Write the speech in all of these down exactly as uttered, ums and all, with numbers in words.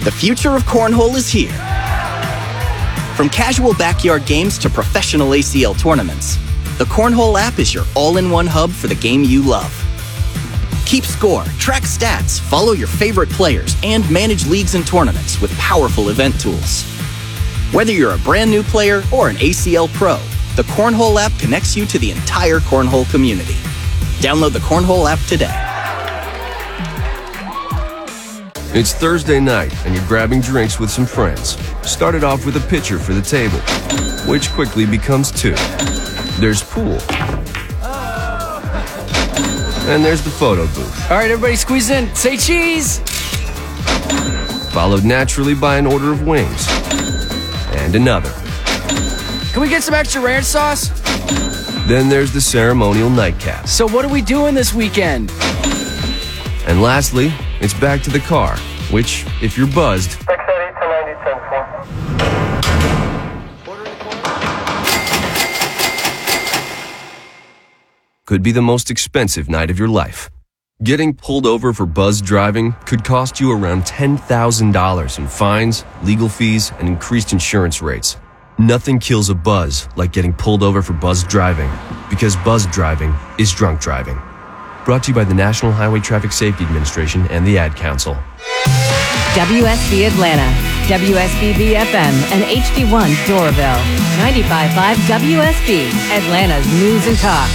The future of cornhole is here. From casual backyard games to professional A C L tournaments, the Cornhole app is your all-in-one hub for the game you love. Keep score, track stats, follow your favorite players, and manage leagues and tournaments with powerful event tools. Whether you're a brand new player or an A C L pro, the Cornhole app connects you to the entire Cornhole community. Download the Cornhole app today. It's Thursday night, and you're grabbing drinks with some friends. Started off with a pitcher for the table, which quickly becomes two. There's pool. And there's the photo booth. All right, everybody squeeze in. Say cheese! Followed naturally by an order of wings. And another. Can we get some extra ranch sauce? Then there's the ceremonial nightcap. So what are we doing this weekend? And lastly, it's back to the car, which, if you're buzzed, could be the most expensive night of your life. Getting pulled over for buzzed driving could cost you around ten thousand dollars in fines, legal fees, and increased insurance rates. Nothing kills a buzz like getting pulled over for buzzed driving, because buzzed driving is drunk driving. Brought to you by the National Highway Traffic Safety Administration and the Ad Council. W S B Atlanta, W S B B F M, and H D one Doraville. ninety-five point five W S B, Atlanta's news and talk.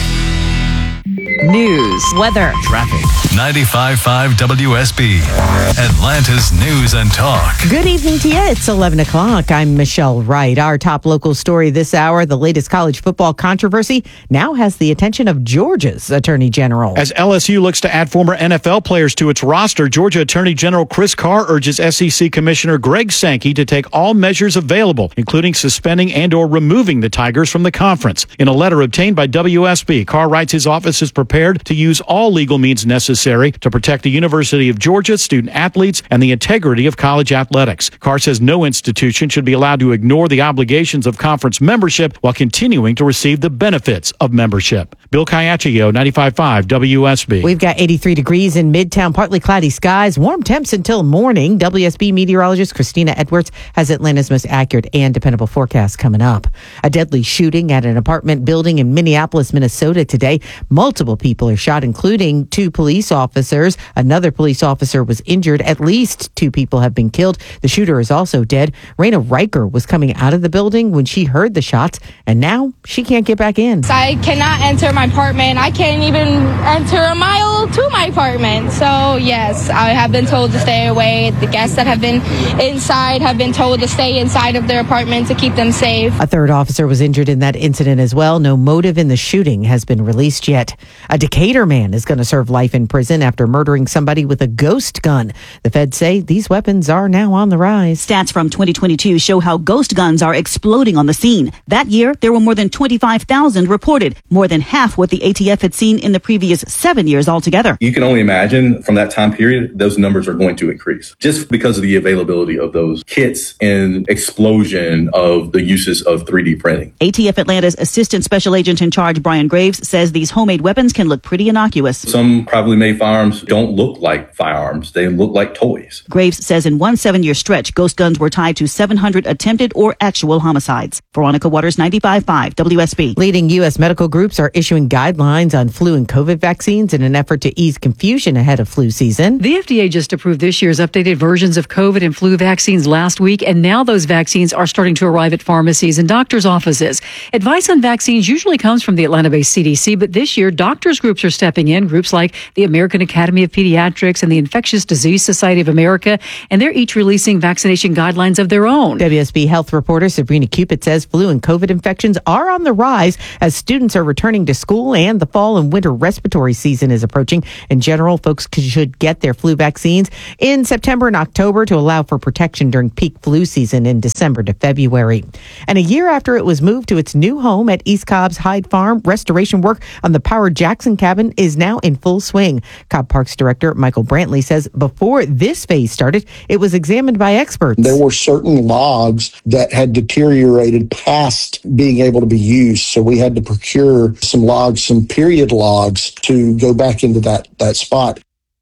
News, weather, traffic. ninety-five point five W S B, Atlanta's news and talk. Good evening to you. It's eleven o'clock. I'm Michelle Wright. Our top local story this hour, the latest college football controversy now has the attention of Georgia's Attorney General. As L S U looks to add former N F L players to its roster, Georgia Attorney General Chris Carr urges S E C Commissioner Greg Sankey to take all measures available, including suspending and or removing the Tigers from the conference. In a letter obtained by W S B, Carr writes his office is prepared to use all legal means necessary to protect the University of Georgia, student athletes, and the integrity of college athletics. Carr says no institution should be allowed to ignore the obligations of conference membership while continuing to receive the benefits of membership. Bill Caiaccio, ninety-five point five W S B. We've got eighty-three degrees in Midtown, partly cloudy skies, warm temps until morning. W S B meteorologist Christina Edwards has Atlanta's most accurate and dependable forecast coming up. A deadly shooting at an apartment building in Minneapolis, Minnesota today. Multiple people are shot, including two police officers. Another police officer was injured. At least two people have been killed. The shooter is also dead. Raina Riker was coming out of the building when she heard the shots, and now she can't get back in. I cannot enter my apartment. I can't even enter a mile to my apartment. So, yes, I have been told to stay away. The guests that have been inside have been told to stay inside of their apartment to keep them safe. A third officer was injured in that incident as well. No motive in the shooting has been released yet. A Decatur man is going to serve life in prison after murdering somebody with a ghost gun. The feds say these weapons are now on the rise. Stats from twenty twenty-two show how ghost guns are exploding on the scene. That year, there were more than twenty-five thousand reported, more than half what the A T F had seen in the previous seven years altogether. You can only imagine from that time period, those numbers are going to increase just because of the availability of those kits and explosion of the uses of three D printing. A T F Atlanta's Assistant Special Agent in Charge, Brian Graves, says these homemade weapons can look pretty innocuous. Some privately made firearms don't look like firearms. They look like toys. Graves says in one seven-year stretch, ghost guns were tied to seven hundred attempted or actual homicides. Veronica Waters, ninety-five point five W S B. Leading U S medical groups are issuing guidelines on flu and COVID vaccines in an effort to ease confusion ahead of flu season. The F D A just approved this year's updated versions of COVID and flu vaccines last week, and now those vaccines are starting to arrive at pharmacies and doctors' offices. Advice on vaccines usually comes from the Atlanta-based C D C, but this year, doctors' groups are stepping in, groups like the American Academy of Pediatrics and the Infectious Disease Society of America, and they're each releasing vaccination guidelines of their own. W S B health reporter Sabrina Cupid says flu and COVID infections are on the rise as students are returning to school and the fall and winter respiratory season is approaching. In general, folks should get their flu vaccines in September and October to allow for protection during peak flu season in December to February. And a year after it was moved to its new home at East Cobb's Hyde Farm, restoration work on the Power Jackson cabin is now in full swing. Cobb Parks Director Michael Brantley says before this phase started, it was examined by experts. There were certain logs that had deteriorated past being able to be used, so we had to procure some logs, some period logs, to go back into that, that spot.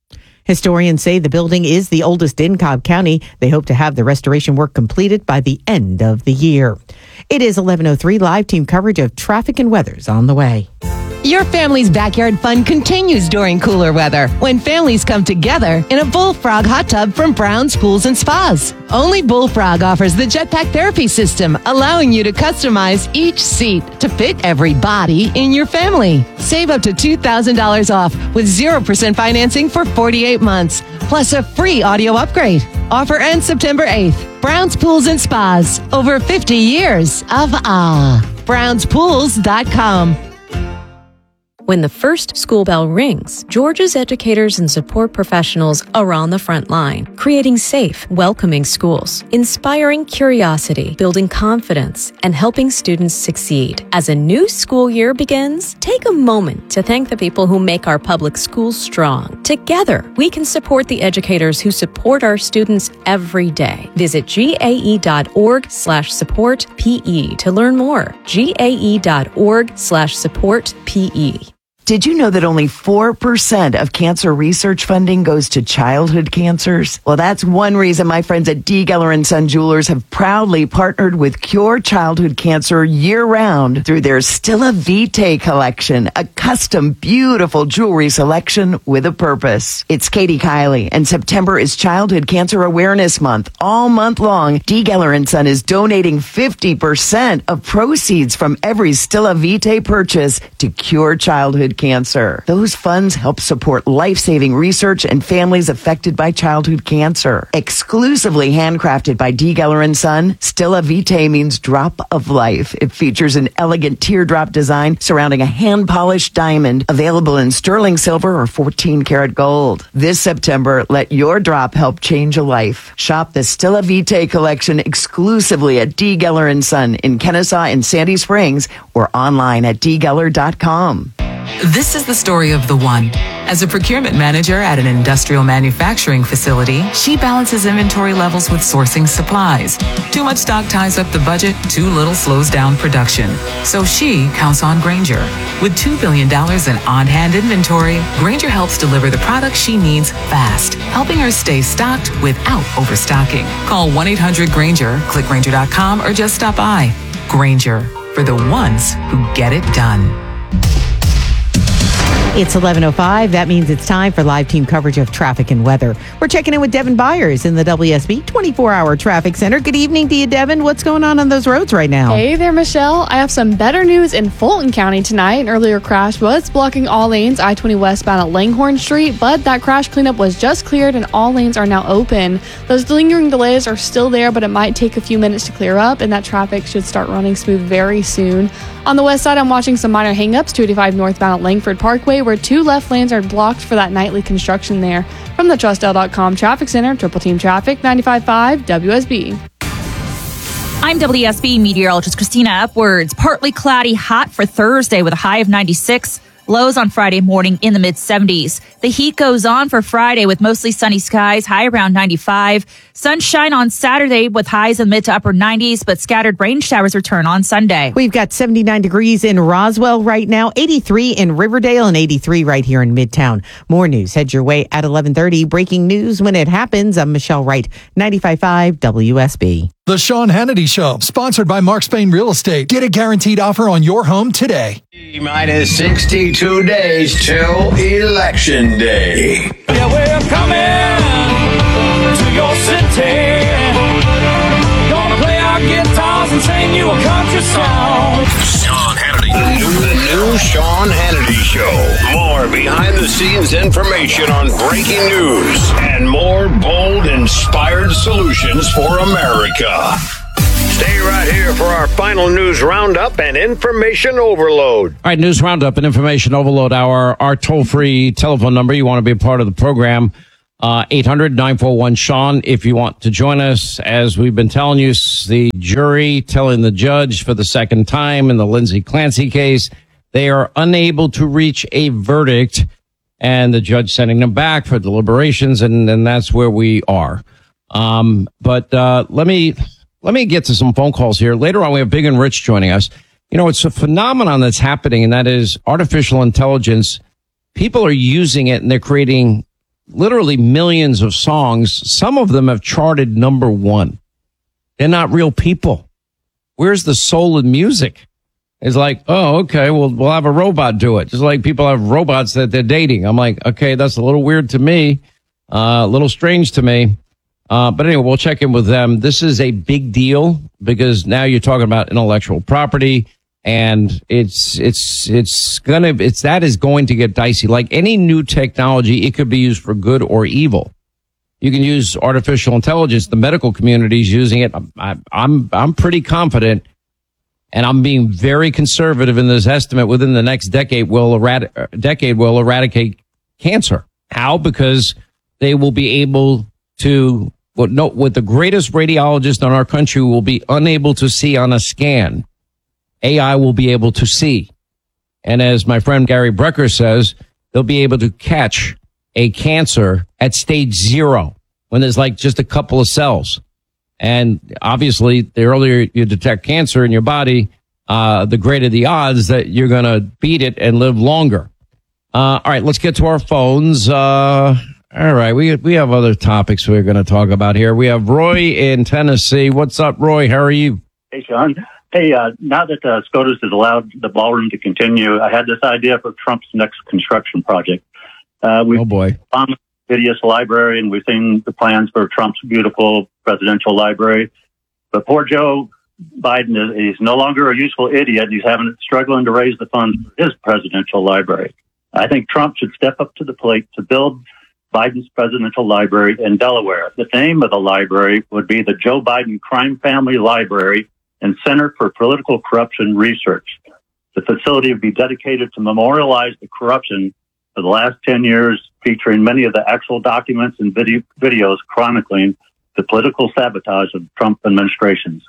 Historians say the building is the oldest in Cobb County. They hope to have the restoration work completed by the end of the year. It is eleven oh three. Live team coverage of traffic and weather's on the way. Your family's backyard fun continues during cooler weather when families come together in a Bullfrog hot tub from Brown's Pools and Spas. Only Bullfrog offers the jetpack therapy system, allowing you to customize each seat to fit every body in your family. Save up to two thousand dollars off with zero percent financing for forty-eight months, plus a free audio upgrade. Offer ends September eighth. Brown's Pools and Spas. Over fifty years of ah. browns pools dot com. When the first school bell rings, Georgia's educators and support professionals are on the front line, creating safe, welcoming schools, inspiring curiosity, building confidence, and helping students succeed. As a new school year begins, take a moment to thank the people who make our public schools strong. Together, we can support the educators who support our students every day. Visit gae.org slash support PE to learn more. gae.org slash support PE. Did you know that only four percent of cancer research funding goes to childhood cancers? Well, that's one reason my friends at D. Geller and Son Jewelers have proudly partnered with Cure Childhood Cancer year-round through their Stilla Vitae collection, a custom, beautiful jewelry selection with a purpose. It's Katie Kiley, and September is Childhood Cancer Awareness Month. All month long, D. Geller and Son is donating fifty percent of proceeds from every Stilla Vitae purchase to Cure Childhood Cancer. Those funds help support life-saving research and families affected by childhood cancer. Exclusively handcrafted by D. Geller and Son, Stilla Vitae means drop of life. It features an elegant teardrop design surrounding a hand-polished diamond, available in sterling silver or fourteen karat gold. This September, let your drop help change a life. Shop the Stilla Vitae collection exclusively at D. Geller and Son in Kennesaw and Sandy Springs, or online at d geller dot com. This is the story of the one. As a procurement manager at an industrial manufacturing facility, she balances inventory levels with sourcing supplies. Too much stock ties up the budget, too little slows down production. So she counts on Grainger. With two billion dollars in on-hand inventory, Grainger helps deliver the products she needs fast, helping her stay stocked without overstocking. Call one eight hundred Grainger, click Grainger dot com, or just stop by. Grainger, for the ones who get it done. It's eleven oh five. That means it's time for live team coverage of traffic and weather. We're checking in with Devin Byers in the W S B twenty-four hour Traffic Center. Good evening to you, Devin. What's going on on those roads right now? Hey there, Michelle. I have some better news in Fulton County tonight. An earlier crash was blocking all lanes I twenty westbound at Langhorne Street, but that crash cleanup was just cleared and all lanes are now open. Those lingering delays are still there, but it might take a few minutes to clear up, and that traffic should start running smooth very soon. On the west side, I'm watching some minor hangups, two eighty-five northbound at Langford Parkway, where two left lanes are blocked for that nightly construction there. From the Trust L dot com Traffic Center, Triple Team Traffic, ninety-five point five W S B. I'm W S B meteorologist Christina Upwards. Partly cloudy, hot for Thursday with a high of ninety-six. Lows on Friday morning in the mid seventies. The heat goes on for Friday with mostly sunny skies, high around ninety-five. Sunshine on Saturday with highs in mid to upper nineties, but scattered rain showers return on Sunday. We've got seventy-nine degrees in Roswell right now, eighty-three in Riverdale, and eighty-three right here in Midtown. More news head your way at eleven thirty. Breaking news when it happens. I'm Michelle Wright, ninety-five point five W S B. The Sean Hannity Show, sponsored by Mark Spain Real Estate. Get a guaranteed offer on your home today. Minus sixty-two days till Election Day. Yeah, we're coming to your city. Gonna play our guitars and sing you a country song. Sean Hannity. The new Sean Hannity Show. More behind-the-scenes information on breaking news and more bold, inspired solutions for America. Stay right here for our final news roundup and information overload. All right, news roundup and information overload. Our our toll-free telephone number. You want to be a part of the program. Uh, eight hundred nine four one Sean. If you want to join us, as we've been telling you, the jury telling the judge for the second time in the Lindsay Clancy case, they are unable to reach a verdict, and the judge sending them back for deliberations, and, and that's where we are. Um, but uh, let me let me get to some phone calls here. Later on, we have Big and Rich joining us. You know, it's a phenomenon that's happening, and that is artificial intelligence. People are using it, and they're creating literally millions of songs. Some of them have charted number one. They're not real people. Where's the soul in music? It's like, oh, okay, well, we'll have a robot do it. Just like people have robots that they're dating. I'm like, okay, that's a little weird to me, uh, a little strange to me. Uh, but anyway, we'll check in with them. This is a big deal because now you're talking about intellectual property, and it's it's it's gonna it's that is going to get dicey. Like any new technology, it could be used for good or evil. You can use artificial intelligence. The medical community is using it. I, I'm I'm pretty confident. And I'm being very conservative in this estimate. Within the next decade, will erad- decade will eradicate cancer. How? Because they will be able to. What no, what the greatest radiologist in our country will be unable to see on a scan, A I will be able to see. And as my friend Gary Brecker says, they'll be able to catch a cancer at stage zero when there's like just a couple of cells. And obviously, the earlier you detect cancer in your body, uh, the greater the odds that you're going to beat it and live longer. Uh, all right, let's get to our phones. Uh, all right, we we have other topics we're going to talk about here. We have Roy in Tennessee. What's up, Roy? How are you? Hey, Sean. Hey, uh, now that uh, SCOTUS has allowed the ballroom to continue, I had this idea for Trump's next construction project. Uh, we oh, boy. Hideous library, and we've seen the plans for Trump's beautiful presidential library. But poor Joe Biden is he's no longer a useful idiot. He's having struggling to raise the funds for his presidential library. I think Trump should step up to the plate to build Biden's presidential library in Delaware. The name of the library would be the Joe Biden Crime Family Library and Center for Political Corruption Research. The facility would be dedicated to memorialize the corruption for the last ten years, featuring many of the actual documents and video, videos chronicling the political sabotage of Trump administrations.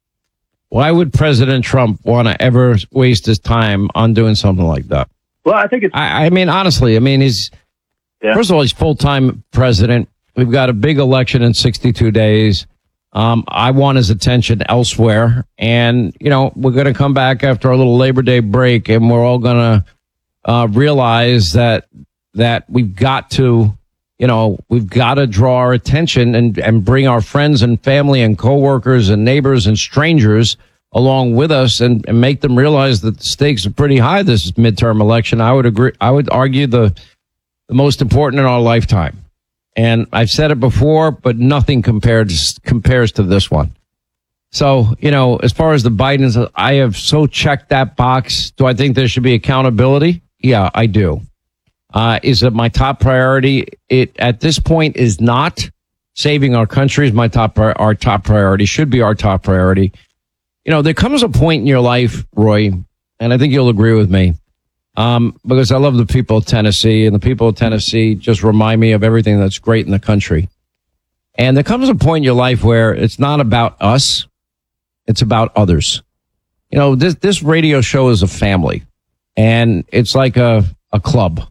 Why would President Trump want to ever waste his time on doing something like that? Well, I think it's... I, I mean, honestly, I mean, he's... Yeah. First of all, he's full-time president. We've got a big election in sixty-two days. Um, I want his attention elsewhere. And, you know, we're going to come back after our little Labor Day break, and we're all going to uh, realize that that we've got to, you know, we've got to draw our attention and, and bring our friends and family and coworkers and neighbors and strangers along with us and, and make them realize that the stakes are pretty high this midterm election. I would agree. I would argue the the most important in our lifetime. And I've said it before, but nothing compares compares to this one. So, you know, as far as the Bidens, I have so checked that box. Do I think there should be accountability? Yeah, I do. Uh, is it my top priority? It at this point is not. Saving our country is my top our top priority. Should be our top priority. You know, there comes a point in your life, Roy, and I think you'll agree with me. Um, because I love the people of Tennessee, and the people of Tennessee just remind me of everything that's great in the country. And there comes a point in your life where it's not about us. It's about others. You know, this, this radio show is a family, and it's like a, a club.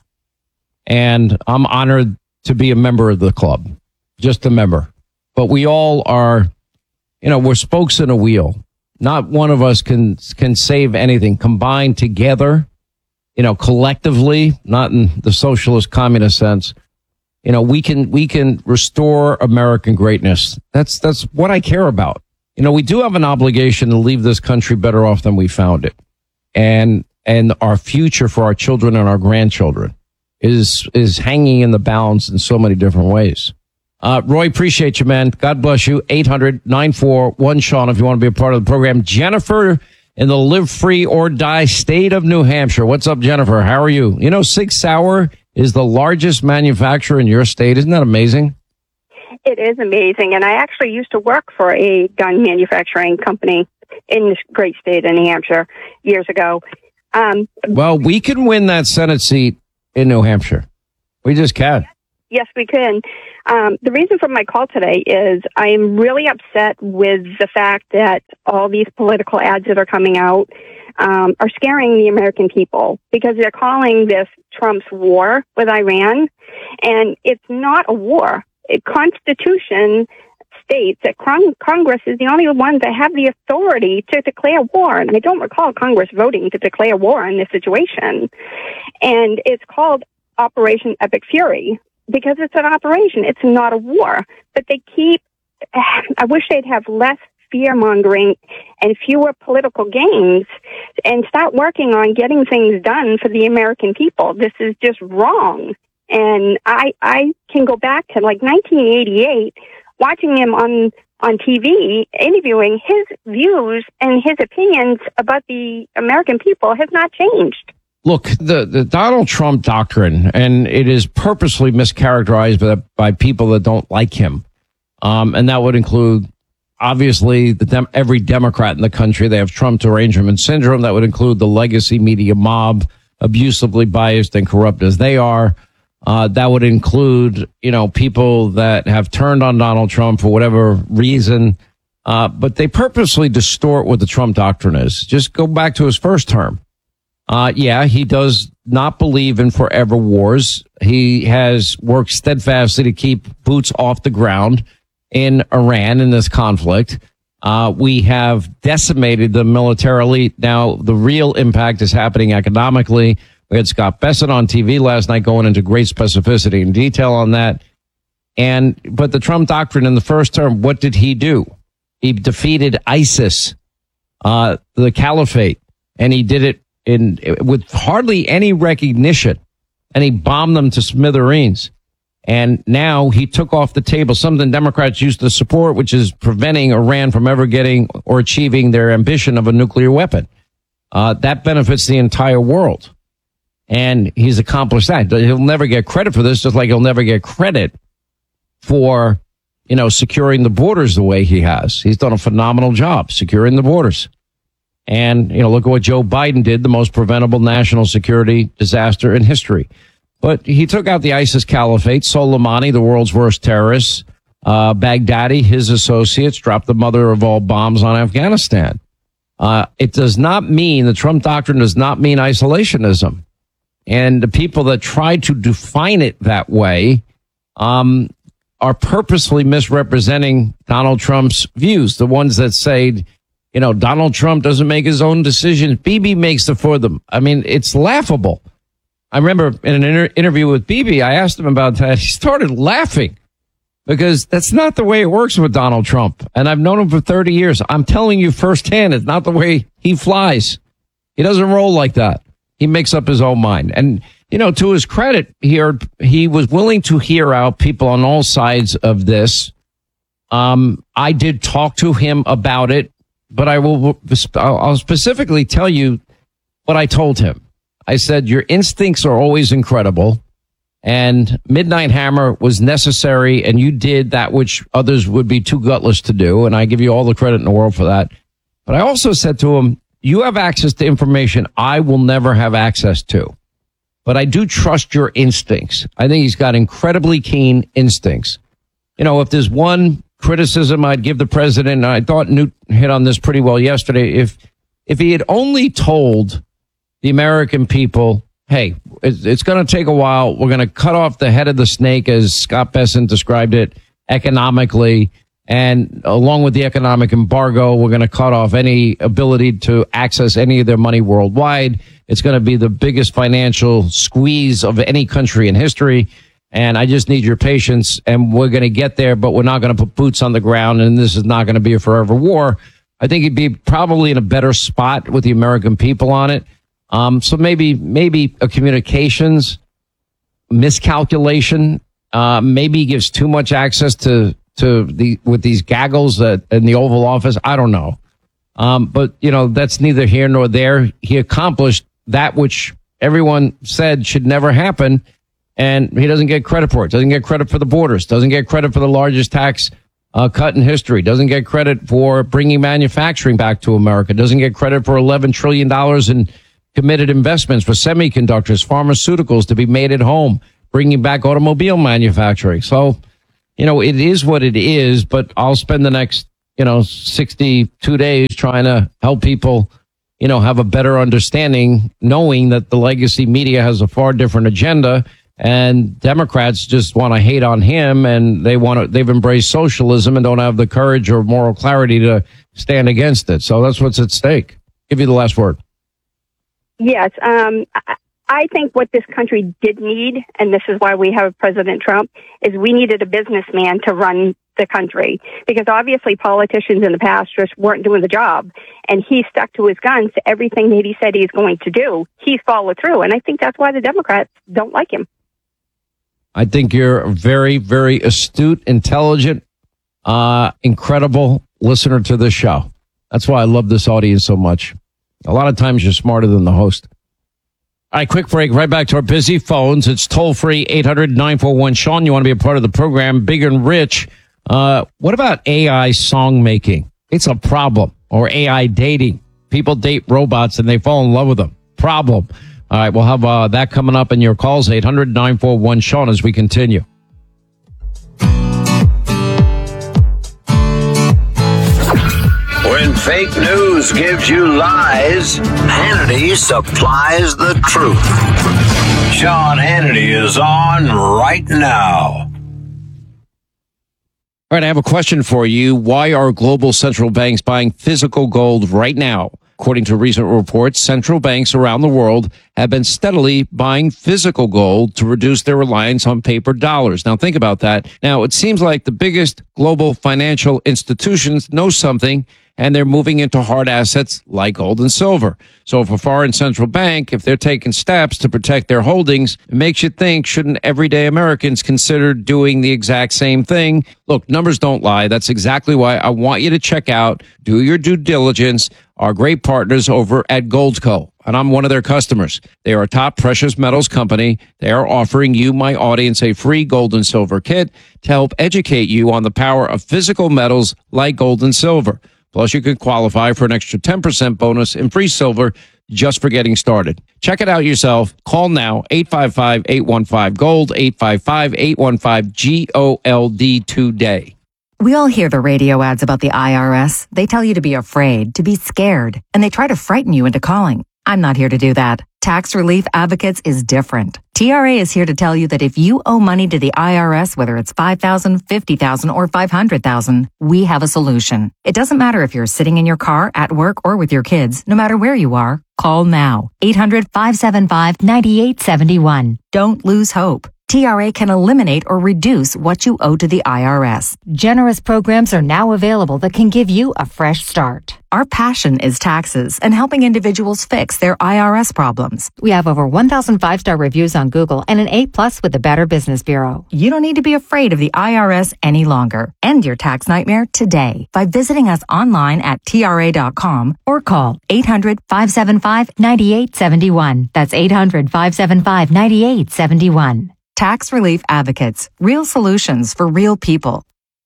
And I'm honored to be a member of the club, just a member. But we all are, you know, we're spokes in a wheel. Not one of us can, can save anything. Combined together, you know, collectively, not in the socialist communist sense, you know, we can, we can restore American greatness. That's, that's what I care about. You know, we do have an obligation to leave this country better off than we found it. And, and our future for our children and our grandchildren is, is hanging in the balance in so many different ways. Uh, Roy, appreciate you, man. God bless you. eight hundred nine four one Sean if you want to be a part of the program. Jennifer in the Live Free or Die state of New Hampshire. What's up, Jennifer? How are you? You know, Sig Sauer is the largest manufacturer in your state. Isn't that amazing? It is amazing. And I actually used to work for a gun manufacturing company in this great state of New Hampshire years ago. Um, well, we can win that Senate seat in New Hampshire. We just can. Yes, we can. Um, the reason for my call today is I am really upset with the fact that all these political ads that are coming out um, are scaring the American people because they're calling this Trump's war with Iran, and it's not a war. A Constitution states that Cong- Congress is the only one that have the authority to declare war, and I don't recall Congress voting to declare war in this situation. And it's called Operation Epic Fury. because it's an operation. It's not a war. But they keep, I wish they'd have less fear-mongering and fewer political games and start working on getting things done for the American people. This is just wrong. And I, I can go back to like nineteen eighty-eight, watching him on, on T V, interviewing. His views and his opinions about the American people have not changed. Look, the, the Donald Trump doctrine, and it is purposely mischaracterized by, by people that don't like him. Um, and that would include, obviously, the dem- every Democrat in the country. They have Trump derangement syndrome. That would include the legacy media mob, abusively biased and corrupt as they are. Uh, that would include, you know, people that have turned on Donald Trump for whatever reason. Uh, but they purposely distort what the Trump doctrine is. Just go back to his first term. Uh, yeah, he does not believe in forever wars. He has worked steadfastly to keep boots off the ground in Iran in this conflict. Uh, we have decimated the military elite. Now, the real impact is happening economically. We had Scott Bessent on T V last night going into great specificity and detail on that. And, but the Trump doctrine in the first term, what did he do? He defeated ISIS, uh, the caliphate, and he did it in with hardly any recognition, and he bombed them to smithereens. And now he took off the table something Democrats used to support, which is preventing Iran from ever getting or achieving their ambition of a nuclear weapon. Uh, that benefits the entire world. And he's accomplished that. He'll never get credit for this, just like he'll never get credit for, you know, securing the borders the way he has. He's done a phenomenal job securing the borders. And, you know, look at what Joe Biden did, the most preventable national security disaster in history. But he took out the ISIS caliphate, Soleimani, the world's worst terrorist, uh, Baghdadi, his associates, dropped the mother of all bombs on Afghanistan. Uh, it does not mean, the Trump doctrine does not mean isolationism. And the people that try to define it that way, um, are purposely misrepresenting Donald Trump's views. The ones that say, you know, Donald Trump doesn't make his own decisions. Bibi makes them for them. I mean, it's laughable. I remember in an inter- interview with Bibi, I asked him about that. He started laughing because that's not the way it works with Donald Trump. And I've known him for thirty years. I'm telling you firsthand, it's not the way he flies. He doesn't roll like that. He makes up his own mind. And, you know, to his credit, he, heard, he was willing to hear out people on all sides of this. Um, I did talk to him about it, but I will, I'll specifically tell you what I told him. I said, your instincts are always incredible, and Midnight Hammer was necessary, and you did that which others would be too gutless to do, and I give you all the credit in the world for that. But I also said to him, you have access to information I will never have access to, but I do trust your instincts. I think he's got incredibly keen instincts. You know, if there's one criticism I'd give the president, and I thought Newt hit on this pretty well yesterday, if if he had only told the American people, hey, it's, it's going to take a while. We're going to cut off the head of the snake, as Scott Bessent described it, economically. And along with the economic embargo, we're going to cut off any ability to access any of their money worldwide. It's going to be the biggest financial squeeze of any country in history. And I just need your patience, and we're going to get there, but we're not going to put boots on the ground, and this is not going to be a forever war. I think he'd be probably in a better spot with the American people on it. Um, so maybe, maybe a communications miscalculation. Uh, maybe he gives too much access to, to the, with these gaggles uh, in the Oval Office. I don't know. Um, but you know, that's neither here nor there. He accomplished that which everyone said should never happen. And he doesn't get credit for it. Doesn't get credit for the borders. Doesn't get credit for the largest tax uh, cut in history. Doesn't get credit for bringing manufacturing back to America. Doesn't get credit for eleven trillion dollars in committed investments for semiconductors, pharmaceuticals to be made at home, bringing back automobile manufacturing. So, you know, it is what it is, but I'll spend the next, you know, sixty-two days trying to help people, you know, have a better understanding, knowing that the legacy media has a far different agenda. And Democrats just want to hate on him, and they want to, they've embraced socialism and don't have the courage or moral clarity to stand against it. So that's what's at stake. Give you the last word. Yes. Um, I, I think what this country did need, and this is why we have President Trump, is we needed a businessman to run the country, because obviously politicians in the past just weren't doing the job, and he stuck to his guns to everything that he said he's going to do. He's followed through, and I think that's why the Democrats don't like him. I think you're a very, very astute, intelligent, uh, incredible listener to this show. That's why I love this audience so much. A lot of times you're smarter than the host. All right, quick break. Right back to our busy phones. It's toll free eight hundred nine four one Sean. You want to be a part of the program, Big and Rich. Uh, what about A I song making? It's a problem. Or A I dating. People date robots and they fall in love with them. Problem. All right, we'll have uh, that coming up in your calls, eight hundred nine four one Sean, as we continue. When fake news gives you lies, Hannity supplies the truth. Sean Hannity is on right now. All right, I have a question for you. Why are global central banks buying physical gold right now? According to recent reports, central banks around the world have been steadily buying physical gold to reduce their reliance on paper dollars. Now, think about that. Now, it seems like the biggest global financial institutions know something, and they're moving into hard assets like gold and silver. So if a foreign central bank, if they're taking steps to protect their holdings, it makes you think, shouldn't everyday Americans consider doing the exact same thing? Look, numbers don't lie. That's exactly why I want you to check out, do your due diligence, our great partners over at Goldco. And I'm one of their customers. They are a top precious metals company. They are offering you, my audience, a free gold and silver kit to help educate you on the power of physical metals like gold and silver. Plus, you could qualify for an extra ten percent bonus in free silver just for getting started. Check it out yourself. Call now, eight five five, eight one five, GOLD, eight five five, eight one five, G O L D today. We all hear the radio ads about the I R S. They tell you to be afraid, to be scared, and they try to frighten you into calling. I'm not here to do that. Tax Relief Advocates is different. T R A is here to tell you that if you owe money to the I R S, whether it's five thousand dollars, fifty thousand dollars, or five hundred thousand dollars, we have a solution. It doesn't matter if you're sitting in your car, at work, or with your kids. No matter where you are, call now. eight hundred, five seven five, nine eight seven one. Don't lose hope. T R A can eliminate or reduce what you owe to the I R S. Generous programs are now available that can give you a fresh start. Our passion is taxes and helping individuals fix their I R S problems. We have over one thousand five-star reviews on Google and an A plus with the Better Business Bureau. You don't need to be afraid of the I R S any longer. End your tax nightmare today by visiting us online at T R A dot com or call eight hundred, five seven five, nine eight seven one. That's eight hundred, five seven five, nine eight seven one. Tax Relief Advocates. Real solutions for real people.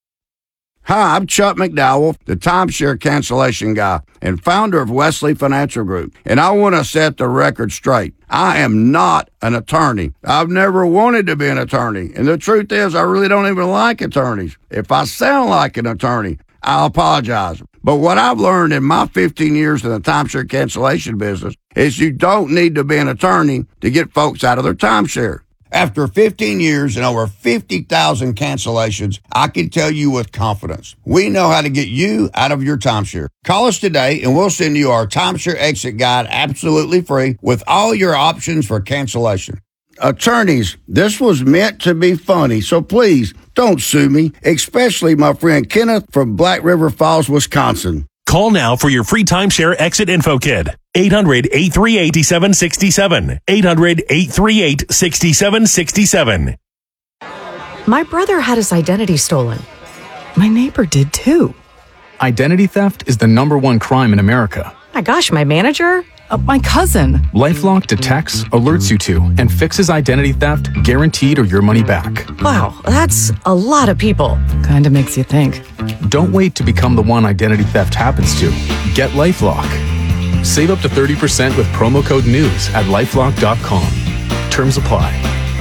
Hi, I'm Chuck McDowell, the timeshare cancellation guy and founder of Wesley Financial Group. And I want to set the record straight. I am not an attorney. I've never wanted to be an attorney. And the truth is, I really don't even like attorneys. If I sound like an attorney, I'll apologize. But what I've learned in my fifteen years in the timeshare cancellation business is you don't need to be an attorney to get folks out of their timeshare. After fifteen years and over fifty thousand cancellations, I can tell you with confidence, we know how to get you out of your timeshare. Call us today and we'll send you our timeshare exit guide absolutely free with all your options for cancellation. Attorneys, this was meant to be funny, so please don't sue me, especially my friend Kenneth from Black River Falls, Wisconsin. Call now for your free timeshare exit info kit. eight hundred, eight three eight, seven six seven. eight hundred, eight three eight, six seven six seven. My brother had his identity stolen. My neighbor did too. Identity theft is the number one crime in America. My gosh, my manager? Uh, my cousin. LifeLock detects, alerts you to, and fixes identity theft guaranteed or your money back. Wow, that's a lot of people. Kinda makes you think. Don't wait to become the one identity theft happens to. Get LifeLock. Save up to thirty percent with promo code NEWS at lifelock dot com. Terms apply.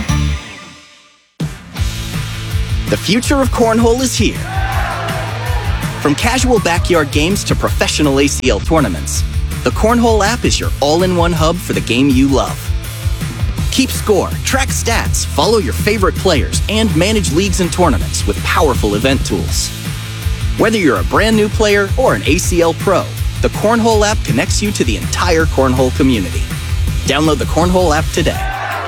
The future of cornhole is here. From casual backyard games to professional A C L tournaments, the Cornhole app is your all-in-one hub for the game you love. Keep score, track stats, follow your favorite players, and manage leagues and tournaments with powerful event tools. Whether you're a brand new player or an A C L pro, the Cornhole app connects you to the entire cornhole community. Download the Cornhole app today.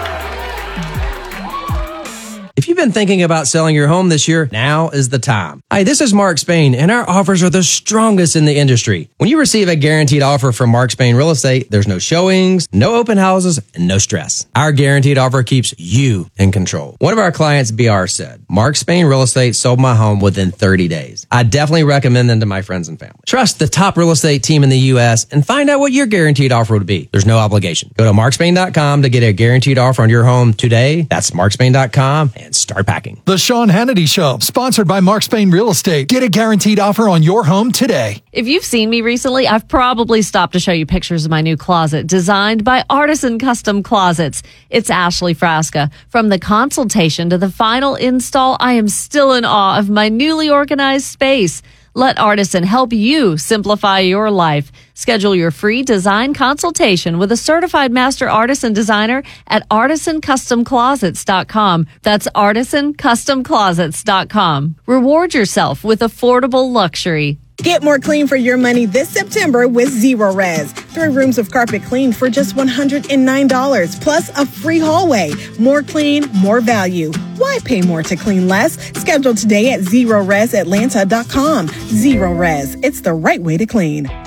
If you've been thinking about selling your home this year, now is the time. Hi, this is Mark Spain, and our offers are the strongest in the industry. When you receive a guaranteed offer from Mark Spain Real Estate, there's no showings, no open houses, and no stress. Our guaranteed offer keeps you in control. One of our clients, B R, said, Mark Spain Real Estate sold my home within thirty days. I definitely recommend them to my friends and family. Trust the top real estate team in the U S and find out what your guaranteed offer would be. There's no obligation. Go to mark spain dot com to get a guaranteed offer on your home today. That's mark spain dot com. And start packing. The Sean Hannity Show, sponsored by Mark Spain Real Estate. Get a guaranteed offer on your home today. If you've seen me recently, I've probably stopped to show you pictures of my new closet designed by Artisan Custom Closets. It's Ashley Frasca. From the consultation to the final install, I am still in awe of my newly organized space. Let Artisan help you simplify your life. Schedule your free design consultation with a certified master artisan designer at artisan custom closets dot com. That's artisan custom closets dot com. Reward yourself with affordable luxury. Get more clean for your money this September with Zero Res. Three rooms of carpet cleaned for just one hundred nine dollars, plus a free hallway. More clean, more value. Why pay more to clean less? Schedule today at zero res atlanta dot com. Zero Res, it's the right way to clean.